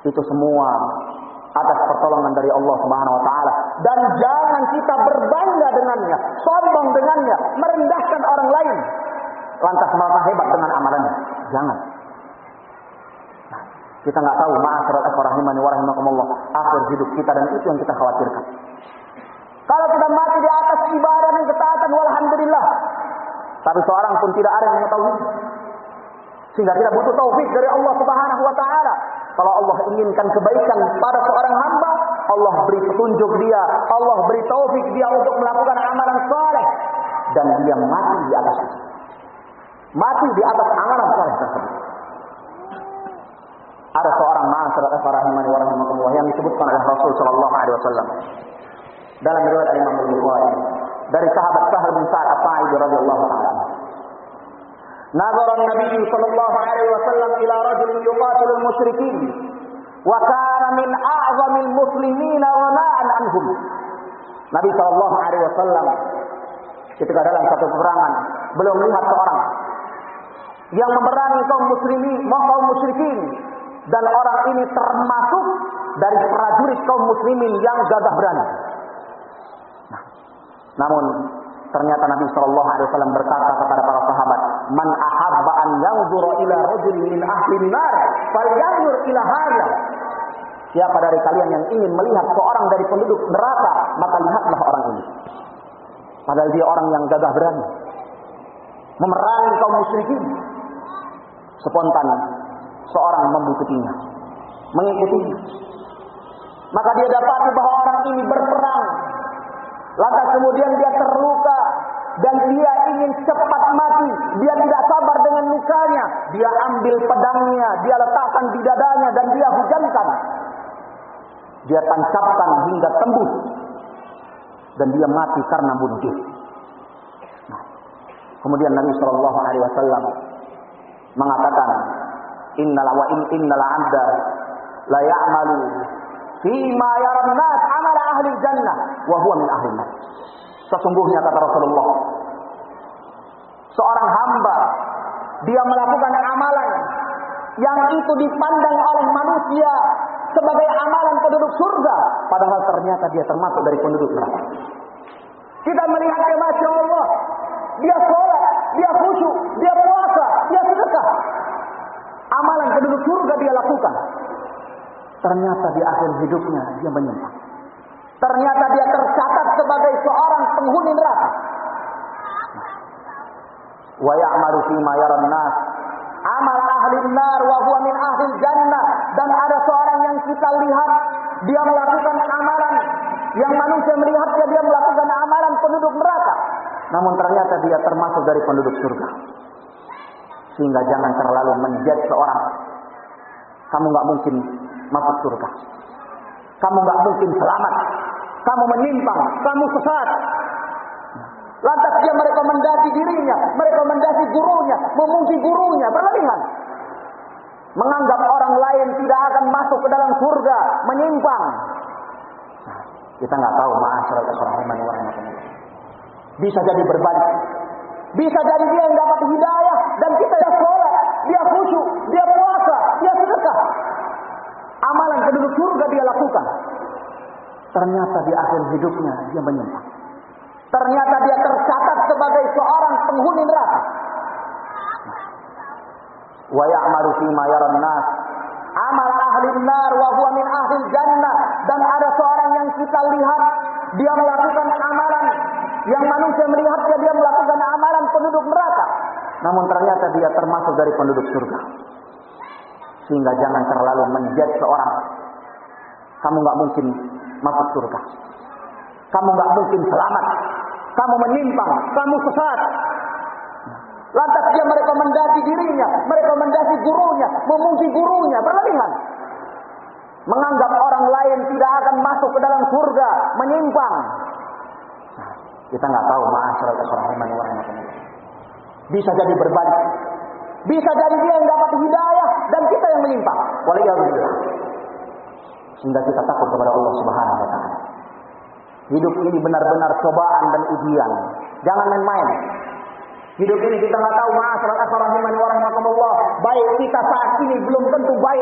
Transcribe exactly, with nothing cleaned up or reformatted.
Itu semua atas pertolongan dari Allah Subhanahu wa taala, dan jangan kita berbangga dengannya, sombong dengannya, merendahkan orang lain lantas merasa hebat dengan amalannya. Jangan. Nah, kita nggak tahu ma'asyiral ikhwah rahimani wa rahimakumullah akhir hidup kita, dan itu yang kita khawatirkan. Kalau kita mati di atas ibadah dan ketaatan, walhamdulillah. Tapi seorang pun tidak ada yang mengetahui, sehingga kita butuh taufik dari Allah Subhanahu wa taala. Kalau Allah inginkan kebaikan pada seorang hamba, Allah beri petunjuk dia, Allah beri taufik dia untuk melakukan amalan saleh, dan dia mati di atas itu. Mati di atas amalan saleh tersebut. Ada seorang ma'asyiral ikhwah rahimani wa rahimakumullah yang disebutkan oleh Rasul sallallahu alaihi wasallam dalam riwayat Imam Bukhari dari sahabat Sahal bin Sa'ad As-Sa'idi radhiyallahu ta'ala. نظر النبي صلى الله عليه وسلم إلى رجل يقاتل المشركين وكان من أعظم المسلمين غناء عنهم. Nabi Shallallahu Alaihi Wasallam ketika dalam satu peperangan belum melihat seorang yang memerangi kaum muslimin, kaum musyrikin, dan orang ini termasuk dari prajurit kaum muslimin yang gagah berani. Nah, namun ternyata Nabi Shallallahu Alaihi Wasallam berkata kepada para sahabat, "Man ahabba an yanzura ila rajulin min ahli nar, falyanzur ila hadha." Siapa dari kalian yang ingin melihat seorang dari penduduk neraka, maka lihatlah orang ini. Padahal dia orang yang gagah berani, memerangi kaum musyrikin. Spontan seorang mengikutinya, mengikutinya. Maka dia dapati bahwa orang ini berperang. Lantas kemudian dia terluka dan dia ingin cepat mati. Dia tidak sabar dengan lukanya. Dia ambil pedangnya, dia letakkan di dadanya dan dia hujankan. Dia tancapkan hingga tembus dan dia mati karena bunuh diri. Nah, kemudian Nabi Shallallahu Alaihi Wasallam mengatakan, Innal wa in innal 'abda la ya'malu fima yaran nas 'amala ahli jannah wa huwa min ahli nar. Sesungguhnya kata Rasulullah, seorang hamba dia melakukan amalan yang itu dipandang oleh manusia sebagai amalan penduduk surga, padahal ternyata dia termasuk dari penduduk neraka. Kita melihatnya, masya Allah, dia sholat, dia khusyuk, dia puasa, dia sedekah, amalan penduduk surga dia lakukan. Ternyata di akhir hidupnya dia menyimpang. Ternyata dia tercatat sebagai seorang penghuni neraka. Wa ya'malu fima yaran nas amal ahli nar wa huwa min ahli jannah. Dan ada seorang yang kita lihat dia melakukan amalan yang manusia melihatnya dia melakukan amalan penduduk neraka, namun ternyata dia termasuk dari penduduk surga. Sehingga jangan terlalu menjudge seorang. Kamu nggak mungkin masuk surga, kamu nggak mungkin selamat, kamu menyimpang, kamu sesat. Lantas dia merekomendasi dirinya, merekomendasi gurunya, memuji gurunya, berlebihan. Menganggap orang lain tidak akan masuk ke dalam surga, menyimpang. Nah, kita nggak tahu ma'asyiral ikhwah rahimani wa rahimakumullah. Bisa jadi berbalik. Bisa jadi dia yang dapat hidayah dan kita yang sholat, dia khusyuk, dia puasa, dia sedekah. Amalan penduduk surga dia lakukan. Ternyata di akhir hidupnya dia menyimpang. Ternyata dia tercatat sebagai seorang penghuni neraka. Wa ya'malu fima yaran nas amal ahli nar wa huwa min ahli jannah. Dan ada seorang yang kita lihat dia melakukan amalan yang manusia melihatnya dia melakukan amalan penduduk neraka, namun ternyata dia termasuk dari penduduk surga. Sehingga jangan terlalu menjudge seorang. Kamu nggak mungkin masuk surga, kamu nggak mungkin selamat, kamu menyimpang, kamu sesat. Lantas dia merekomendasi dirinya, merekomendasi gurunya, memuji gurunya, berlebihan. Menganggap orang lain tidak akan masuk ke dalam surga, menyimpang. Nah, kita nggak tahu ma'asyiral ikhwah rahimani wa rahimakumullah. Bisa jadi berbalik. Bisa jadi dia yang dapat hidayah dan kita yang menyimpang. Waliyadzubillah. Sehingga kita takut kepada Allah Subhanahu wa taala. Hidup ini benar-benar cobaan dan ujian. Jangan main-main. Hidup ini kita nggak tahu ma'asyiral ikhwah rahimani wa rahimakumullah. Baik kita saat ini belum tentu baik